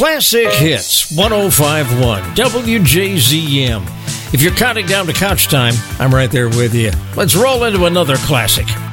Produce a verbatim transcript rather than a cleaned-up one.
Classic Hits one oh five point one W J Z M. If you're counting down to couch time, I'm right there with you. Let's roll into another classic.